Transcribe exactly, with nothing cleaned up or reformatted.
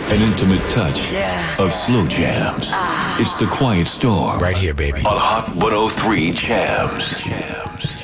An intimate touch Yeah. of slow jams. It's the Quiet Storm. Right here, baby. On Hot one oh three Jams. Jams.